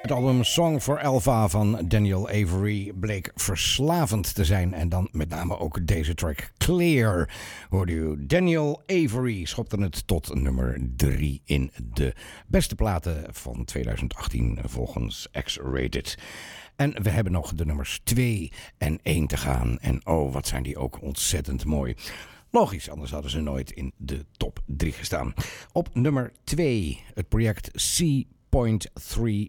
Het album Song for Alpha van Daniel Avery bleek verslavend te zijn. En dan met name ook deze track Clear. Hoorde u Daniel Avery schopte het tot nummer 3 in de beste platen van 2018 volgens X-Rated. En we hebben nog de nummers 2 en 1 te gaan. En oh, wat zijn die ook ontzettend mooi. Logisch, anders hadden ze nooit in de top 3 gestaan. Op nummer 2 het project C.3.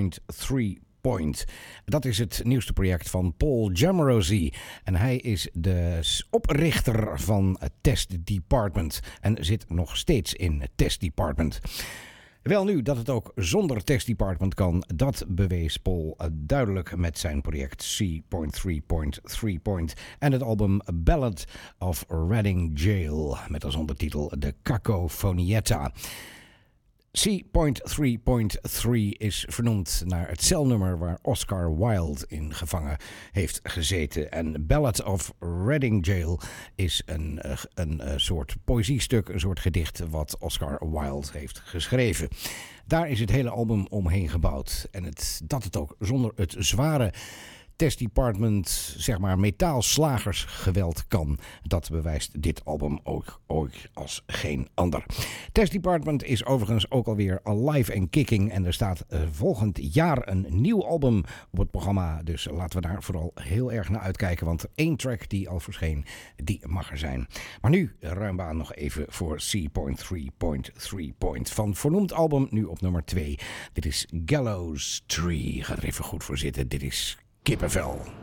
Dat is het nieuwste project van Paul Jamrozy. En hij is de oprichter van Test Department. En zit nog steeds in Test Department. Wel nu, dat het ook zonder Test Department kan, dat bewees Paul duidelijk met zijn project C.3. En het album Ballad of Reading Jail met als ondertitel De Cacofonietta. C.3.3 is vernoemd naar het celnummer waar Oscar Wilde in gevangen heeft gezeten. En Ballad of Reading Jail is een soort poëziestuk, een soort gedicht wat Oscar Wilde heeft geschreven. Daar is het hele album omheen gebouwd. En dat het ook zonder het zware Test Department, zeg maar metaalslagersgeweld kan. Dat bewijst dit album ook als geen ander. Test Department is overigens ook alweer alive en kicking. En er staat volgend jaar een nieuw album op het programma. Dus laten we daar vooral heel erg naar uitkijken. Want 1 track die al verscheen, die mag er zijn. Maar nu ruimbaan nog even voor C.3.3. Van vernoemd album nu op nummer 2. Dit is Gallows Tree. Ga er even goed voor zitten. Dit is Kippenvel.